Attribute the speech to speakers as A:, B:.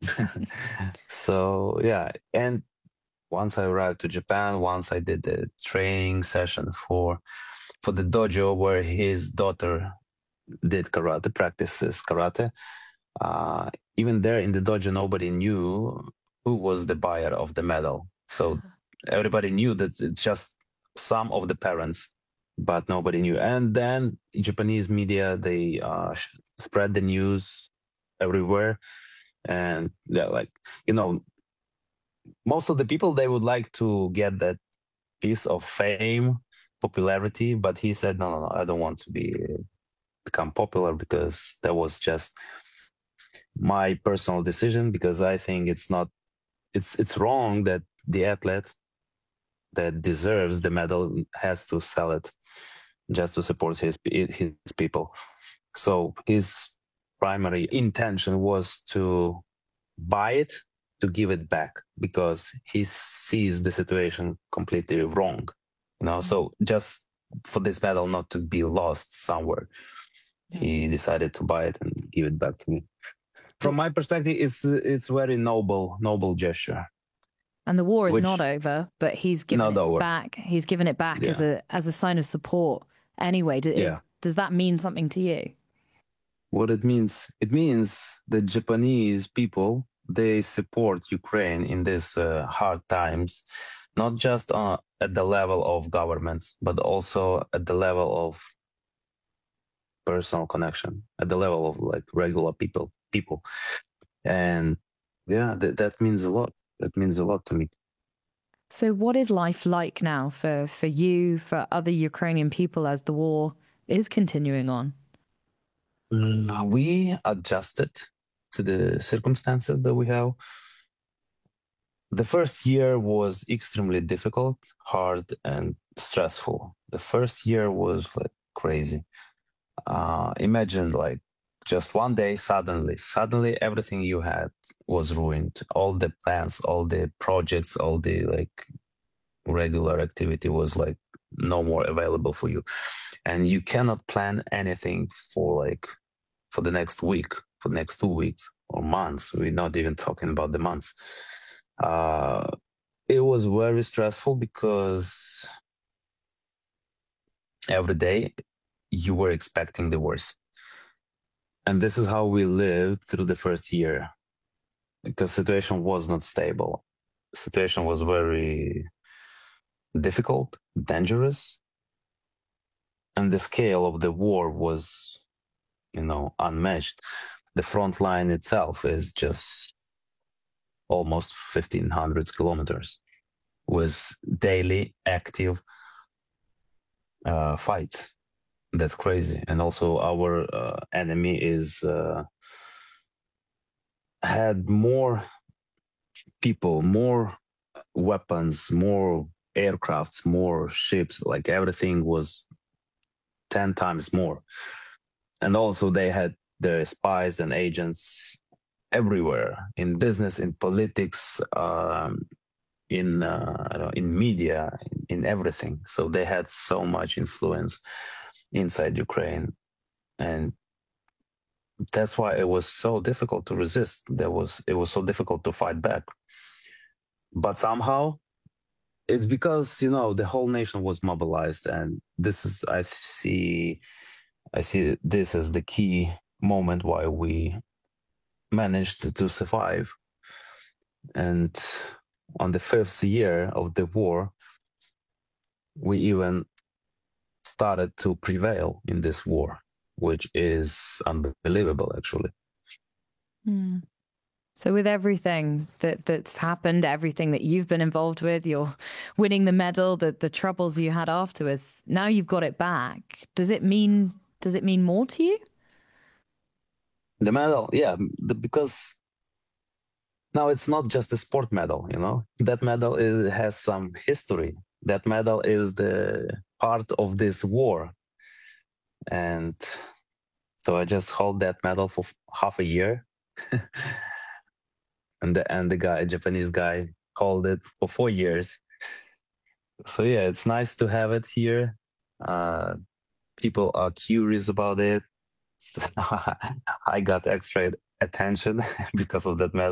A: So yeah, and once I arrived to Japan, once I did the training session for the dojo where his daughter did karate, practices karate. Uh, Even there in the dojo, nobody knew who was the buyer of the medal. So everybody knew that it's just some of the parents, but nobody knew. And then Japanese media, they spread the news everywhere. And yeah, like, you know, most of the people, they would like to get that piece of fame, popularity, but he said, no, no, no, I don't want to become popular because that was just my personal decision because I think it's wrong that the athlete that deserves the medal has to sell it just to support his people. So his primary intention was to buy it, to give it back because he sees the situation completely wrong. So just for this medal not to be lost somewhere, he decided to buy it and give it back to me. From my perspective, it's very noble gesture.
B: And the war is not
A: Which
B: over, but he's given
A: not
B: it
A: over.
B: back. He's given it back
A: Yeah,
B: as a sign of support. Anyway,
A: yeah.
B: does that mean something to you?
A: What it means the Japanese people, they support Ukraine in these hard times, not just at the level of governments, but also at the level of personal connection, at the level of like regular people. And yeah, that means a lot. That means a lot to me.
B: So, what is life like now for you, for other Ukrainian people as the war is continuing on?
A: We adjusted to the circumstances that we have. The first year was extremely difficult, hard, and stressful. The first year was like crazy. Imagine like just one day, suddenly everything you had was ruined. All the plans, all the projects, all the like regular activity was like no more available for you. And you cannot plan anything for the next week, for the next 2 weeks or months. We're not even talking about the months. Uh, it was very stressful because every day you were expecting the worst. And this is how we lived through the first year because situation was not stable. Situation was very difficult, dangerous, and the scale of the war was, unmatched. The front line itself is just almost 1,500 kilometers with daily active fights. That's crazy. And also, our enemy is had more people, more weapons, more aircrafts, more ships. Like everything was 10 times more. And also, they had their spies and agents everywhere in business, in politics, in media, in everything. So they had so much influence inside Ukraine, and that's why it was so difficult to resist. It was so difficult to fight back. But somehow it's because the whole nation was mobilized, and this is I see this as the key moment why we managed to survive. And on the fifth year of the war, we even started to prevail in this war, which is unbelievable, actually.
B: Hmm. So, with everything that's happened, everything that you've been involved with, you're winning the medal, the troubles you had afterwards, now you've got it back. Does it mean more to you?
A: The medal, yeah, because now it's not just a sport medal, that medal has some history. That medal is the part of this war. And so I just hold that medal for half a year. And the guy, Japanese guy, hold it for 4 years. So yeah, it's nice to have it here. Uh, People are curious about it. I got extra attention because of that medal.